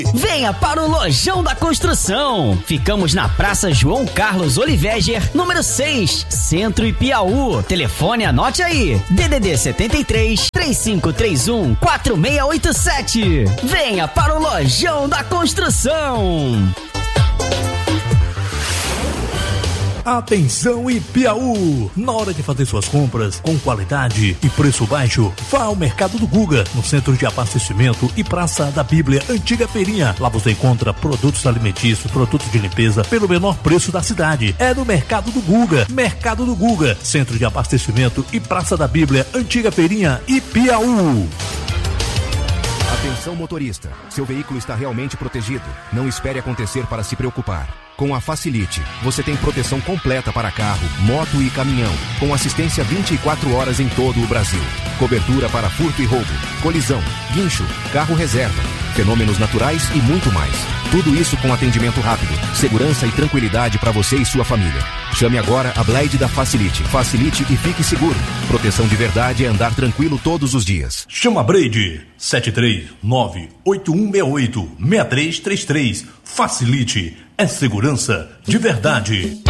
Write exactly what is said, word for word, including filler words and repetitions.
Venha para o Lojão da Construção. Ficamos na Praça João Carlos Oliveger, número seis, Centro e Piauí. Telefone, anote aí: D D D setenta e três, três cinco três um, quatro seis oito sete. Venha para o Lojão da Construção. Atenção Ipiaú! Na hora de fazer suas compras com qualidade e preço baixo, vá ao Mercado do Guga, no Centro de Abastecimento e Praça da Bíblia, Antiga Feirinha. Lá você encontra produtos alimentícios, produtos de limpeza pelo menor preço da cidade. É no Mercado do Guga. Mercado do Guga, Centro de Abastecimento e Praça da Bíblia, Antiga Feirinha, Ipiaú. Atenção motorista, seu veículo está realmente protegido. Não espere acontecer para se preocupar. Com a Facilite, você tem proteção completa para carro, moto e caminhão, com assistência vinte e quatro horas em todo o Brasil. Cobertura para furto e roubo, colisão, guincho, carro reserva, fenômenos naturais e muito mais. Tudo isso com atendimento rápido, segurança e tranquilidade para você e sua família. Chame agora a Blade da Facilite. Facilite e fique seguro. Proteção de verdade é andar tranquilo todos os dias. Chama a Blade. sete três nove, oito um seis oito, seis três três três. Facilite. É segurança de verdade.